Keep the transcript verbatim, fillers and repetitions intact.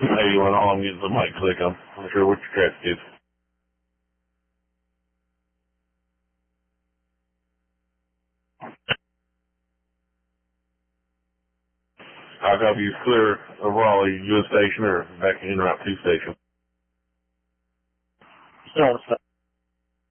Hey, when all I'm getting the mic click, I'm not sure what your traffic is. I'll copy you clear of Raleigh, U S station or back in Route two station. Start